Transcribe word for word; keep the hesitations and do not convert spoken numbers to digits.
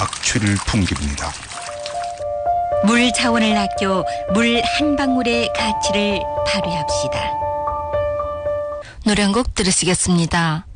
악취를 풍깁니다. 물 자원을 아껴 물 한 방울의 가치를 발휘합시다. 노래 한 곡 들으시겠습니다.